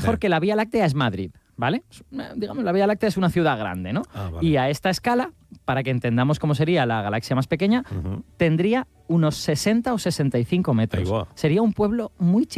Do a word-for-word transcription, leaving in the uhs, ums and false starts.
mejor Sí. que la Vía Láctea es Madrid, ¿vale? Digamos, la Vía Láctea es una ciudad grande, ¿no? Ah, vale. Y a esta escala, para que entendamos cómo sería la galaxia más pequeña, Ujú. tendría unos sesenta o sesenta y cinco metros. Ahí va. Sería un pueblo muy chiquito.